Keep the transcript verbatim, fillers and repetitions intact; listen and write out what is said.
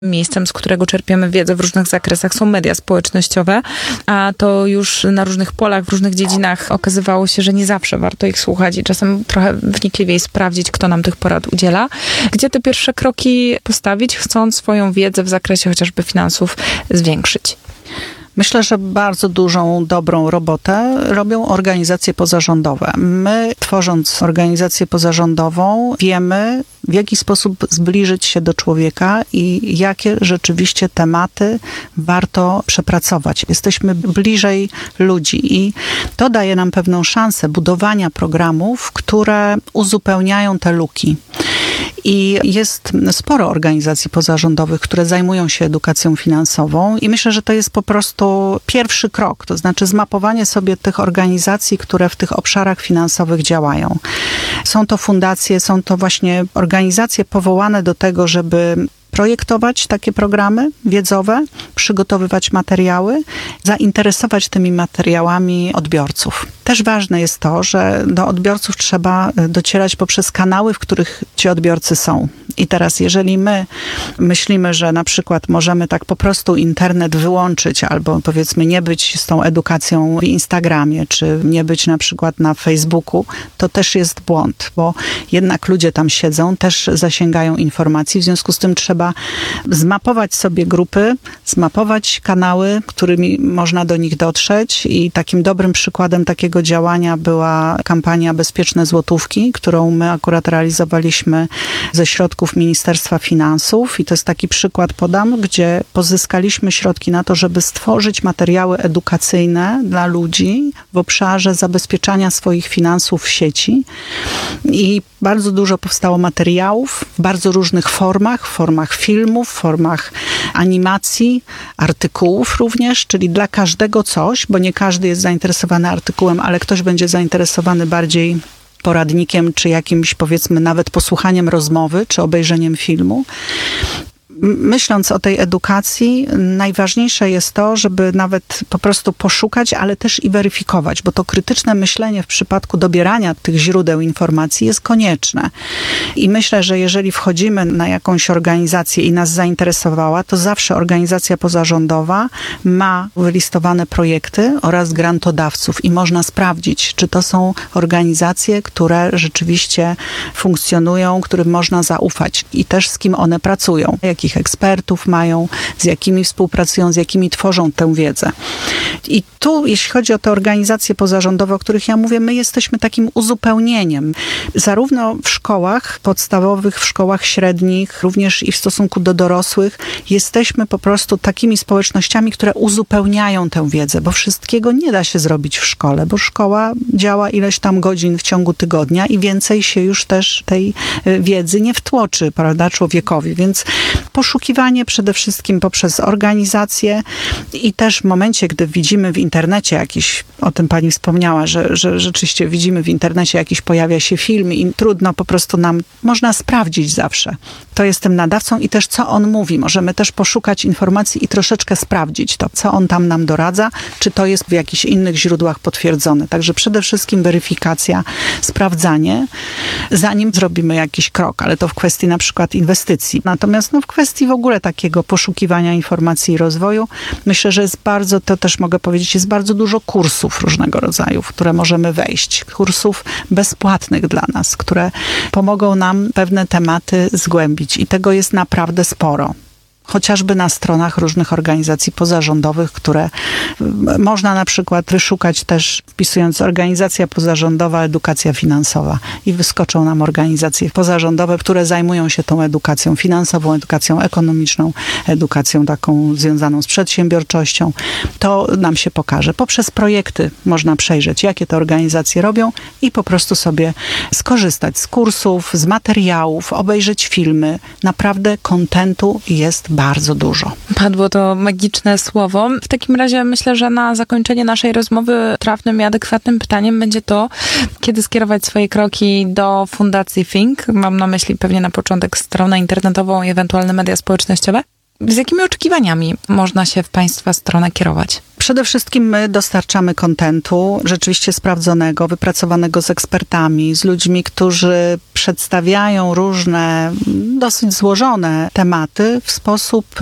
miejscem, z którego czerpiemy wiedzę w różnych zakresach, są media społecznościowe, a to już na różnych polach, w różnych dziedzinach okazywało się, że nie zawsze warto ich słuchać i czasem trochę wnikliwiej sprawdzić, kto nam tych porad udziela. Gdzie te pierwsze kroki postawić, chcąc swoją wiedzę w zakresie chociażby finansów zwiększyć? Myślę, że bardzo dużą, dobrą robotę robią organizacje pozarządowe. My, tworząc organizację pozarządową, wiemy, w jaki sposób zbliżyć się do człowieka i jakie rzeczywiście tematy warto przepracować. Jesteśmy bliżej ludzi i to daje nam pewną szansę budowania programów, które uzupełniają te luki. I jest sporo organizacji pozarządowych, które zajmują się edukacją finansową i myślę, że to jest po prostu pierwszy krok, to znaczy zmapowanie sobie tych organizacji, które w tych obszarach finansowych działają. Są to fundacje, są to właśnie organizacje powołane do tego, żeby projektować takie programy wiedzowe, przygotowywać materiały, zainteresować tymi materiałami odbiorców. Też ważne jest to, że do odbiorców trzeba docierać poprzez kanały, w których ci odbiorcy są. I teraz, jeżeli my myślimy, że na przykład możemy tak po prostu internet wyłączyć, albo powiedzmy nie być z tą edukacją w Instagramie, czy nie być na przykład na Facebooku, to też jest błąd, bo jednak ludzie tam siedzą, też zasięgają informacji, w związku z tym trzeba zmapować sobie grupy, zmapować kanały, którymi można do nich dotrzeć i takim dobrym przykładem takiego działania była kampania Bezpieczne Złotówki, którą my akurat realizowaliśmy ze środków Ministerstwa Finansów i to jest taki przykład, podam, gdzie pozyskaliśmy środki na to, żeby stworzyć materiały edukacyjne dla ludzi w obszarze zabezpieczania swoich finansów w sieci i bardzo dużo powstało materiałów w bardzo różnych formach, w formach filmów, w formach animacji, artykułów również, czyli dla każdego coś, bo nie każdy jest zainteresowany artykułem, ale ktoś będzie zainteresowany bardziej poradnikiem, czy jakimś, powiedzmy, nawet posłuchaniem rozmowy, czy obejrzeniem filmu. Myśląc o tej edukacji, najważniejsze jest to, żeby nawet po prostu poszukać, ale też i weryfikować, bo to krytyczne myślenie w przypadku dobierania tych źródeł informacji jest konieczne. I myślę, że jeżeli wchodzimy na jakąś organizację i nas zainteresowała, to zawsze organizacja pozarządowa ma wylistowane projekty oraz grantodawców i można sprawdzić, czy to są organizacje, które rzeczywiście funkcjonują, którym można zaufać i też z kim one pracują, jakich ekspertów mają, z jakimi współpracują, z jakimi tworzą tę wiedzę. I tu, jeśli chodzi o te organizacje pozarządowe, o których ja mówię, my jesteśmy takim uzupełnieniem. Zarówno w szkołach podstawowych, w szkołach średnich, również i w stosunku do dorosłych, jesteśmy po prostu takimi społecznościami, które uzupełniają tę wiedzę, bo wszystkiego nie da się zrobić w szkole, bo szkoła działa ileś tam godzin w ciągu tygodnia i więcej się już też tej wiedzy nie wtłoczy, prawda, człowiekowi. Więc poszukiwanie przede wszystkim poprzez organizację i też w momencie, gdy widzimy w internecie jakiś, o tym pani wspomniała, że, że rzeczywiście widzimy w internecie jakiś, pojawia się film i trudno po prostu nam, można sprawdzić zawsze, kto jest tym nadawcą i też co on mówi. Możemy też poszukać informacji i troszeczkę sprawdzić to, co on tam nam doradza, czy to jest w jakichś innych źródłach potwierdzone. Także przede wszystkim weryfikacja, sprawdzanie, zanim zrobimy jakiś krok, ale to w kwestii na przykład inwestycji. Natomiast no, w kwestii w ogóle takiego poszukiwania informacji i rozwoju, myślę, że jest bardzo, to też mogę powiedzieć, jest bardzo dużo kursów różnego rodzaju, w które możemy wejść. Kursów bezpłatnych dla nas, które pomogą nam pewne tematy zgłębić i tego jest naprawdę sporo. Chociażby na stronach różnych organizacji pozarządowych, które można na przykład wyszukać też, wpisując organizacja pozarządowa, edukacja finansowa i wyskoczą nam organizacje pozarządowe, które zajmują się tą edukacją finansową, edukacją ekonomiczną, edukacją taką związaną z przedsiębiorczością. To nam się pokaże. Poprzez projekty można przejrzeć, jakie te organizacje robią i po prostu sobie skorzystać z kursów, z materiałów, obejrzeć filmy. Naprawdę kontentu jest bardzo dużo. Padło to magiczne słowo. W takim razie myślę, że na zakończenie naszej rozmowy trafnym i adekwatnym pytaniem będzie to, kiedy skierować swoje kroki do Fundacji Think. Mam na myśli pewnie na początek stronę internetową i ewentualne media społecznościowe. Z jakimi oczekiwaniami można się w państwa stronę kierować? Przede wszystkim my dostarczamy kontentu rzeczywiście sprawdzonego, wypracowanego z ekspertami, z ludźmi, którzy przedstawiają różne, dosyć złożone tematy w sposób